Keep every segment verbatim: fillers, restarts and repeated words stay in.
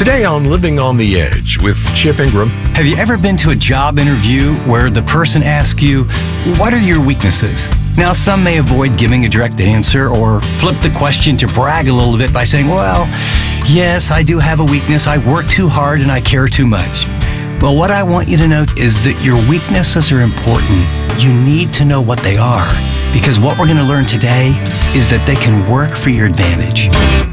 Today on Living on the Edge with Chip Ingram. Have you ever been to a job interview where the person asks you, what are your weaknesses? Now, some may avoid giving a direct answer or flip the question to brag a little bit by saying, well, yes, I do have a weakness. I work too hard and I care too much. Well, what I want you to know is that your weaknesses are important. You need to know what they are, because what we're going to learn today is that they can work for your advantage.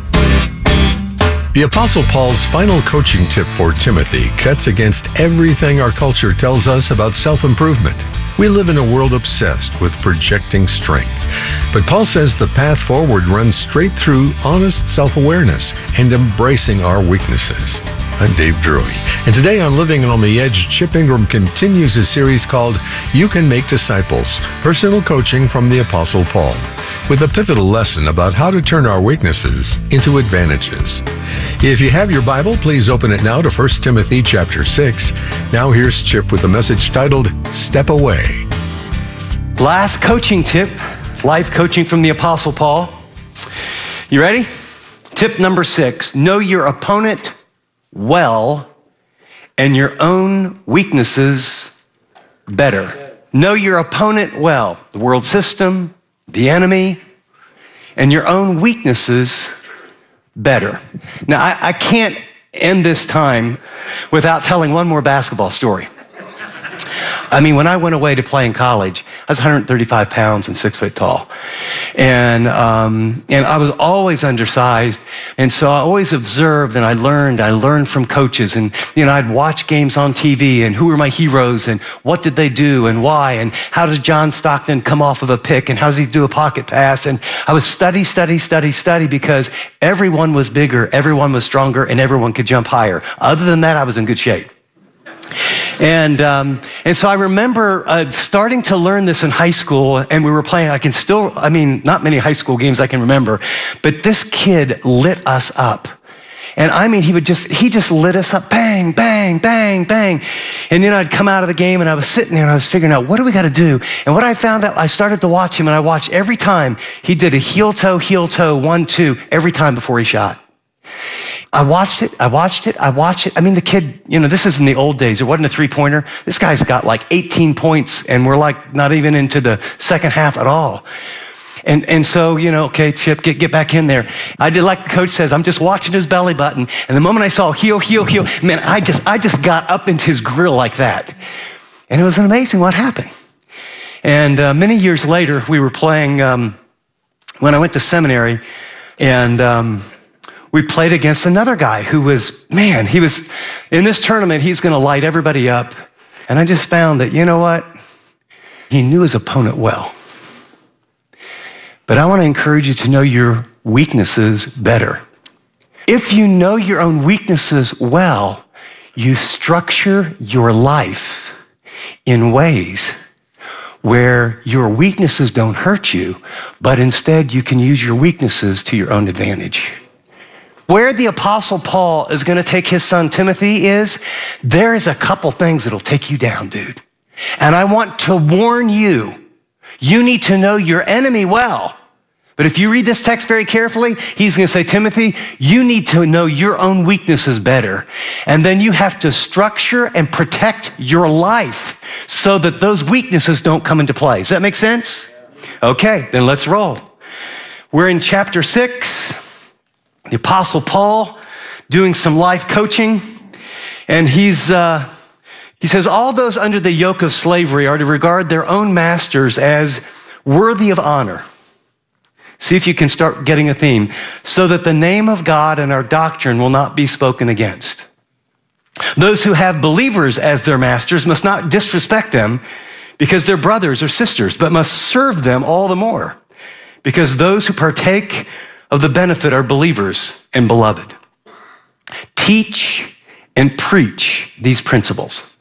The Apostle Paul's final coaching tip for Timothy cuts against everything our culture tells us about self-improvement. We live in a world obsessed with projecting strength. But Paul says the path forward runs straight through honest self-awareness and embracing our weaknesses. I'm Dave Drury, and today on Living on the Edge, Chip Ingram continues a series called You Can Make Disciples, Personal Coaching from the Apostle Paul, with a pivotal lesson about how to turn our weaknesses into advantages. If you have your Bible, please open it now to First Timothy chapter six. Now here's Chip with the message titled, Step Away. Last coaching tip, life coaching from the Apostle Paul. You ready? Tip number six, know your opponent well and your own weaknesses better. Know your opponent well, the world system, the enemy, and your own weaknesses better. Now, I, I can't end this time without telling one more basketball story. I mean, when I went away to play in college, I was one hundred thirty-five pounds and six foot tall. And, um, and I was always undersized. And so I always observed and I learned, I learned from coaches. And, you know, I'd watch games on T V and who were my heroes and what did they do and why and how does John Stockton come off of a pick and how does he do a pocket pass? And I would study, study, study, study because everyone was bigger, everyone was stronger, and everyone could jump higher. Other than that, I was in good shape. And um, and so I remember uh, starting to learn this in high school, and we were playing, I can still, I mean, not many high school games I can remember, but this kid lit us up. And I mean, he would just, he just lit us up, bang, bang, bang, bang. And you know, I'd come out of the game and I was sitting there and I was figuring out, what do we got to do? And what I found out, I started to watch him and I watched every time he did a heel toe, heel toe, one, two, every time before he shot. I watched it, I watched it, I watched it. I mean, the kid, you know, this is in the old days. It wasn't a three-pointer. This guy's got like eighteen points, and we're like not even into the second half at all. And and so, you know, okay, Chip, get, get back in there. I did like the coach says, I'm just watching his belly button. And the moment I saw heel, heel, heel, man, I just, I just got up into his grill like that. And it was amazing what happened. And uh, many years later, we were playing, um, when I went to seminary, and um, we played against another guy who was, man, he was, in this tournament, he's going to light everybody up. And I just found that, you know what? He knew his opponent well. But I want to encourage you to know your weaknesses better. If you know your own weaknesses well, you structure your life in ways where your weaknesses don't hurt you, but instead you can use your weaknesses to your own advantage. Where the Apostle Paul is going to take his son Timothy is, there is a couple things that'll take you down, dude. And I want to warn you, you need to know your enemy well. But if you read this text very carefully, he's going to say, Timothy, you need to know your own weaknesses better. And then you have to structure and protect your life so that those weaknesses don't come into play. Does that make sense? Okay, then let's roll. We're in chapter six. The Apostle Paul doing some life coaching, and he's uh, he says, all those under the yoke of slavery are to regard their own masters as worthy of honor. See if you can start getting a theme. So that the name of God and our doctrine will not be spoken against. Those who have believers as their masters must not disrespect them because they're brothers or sisters, but must serve them all the more because those who partake of the benefit are believers and beloved. Teach and preach these principles.